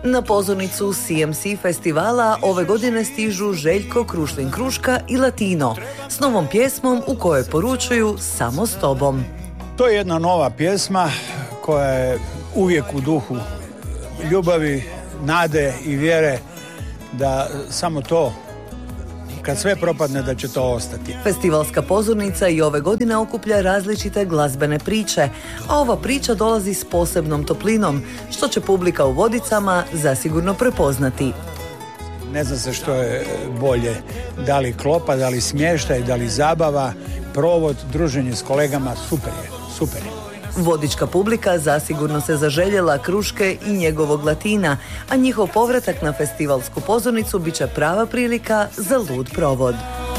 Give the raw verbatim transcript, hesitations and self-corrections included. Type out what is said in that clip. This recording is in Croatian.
Na pozornicu C M C festivala ove godine stižu Željko Krušlin Kruška i Latino s novom pjesmom u kojoj poručuju samo s tobom. To je jedna nova pjesma koja je uvijek u duhu ljubavi, nade i vjere da samo to, kad sve propadne, da će to ostati. Festivalska pozornica i ove godine okuplja različite glazbene priče, a ova priča dolazi s posebnom toplinom, što će publika u Vodicama zasigurno prepoznati. Ne zna se što je bolje, da li klopa, da li smještaj, da li zabava, provod, druženje s kolegama, super je, super je. Vodička publika zasigurno se zaželjela Kruške i njegovog Latina, a njihov povratak na festivalsku pozornicu bit će prava prilika za lud provod.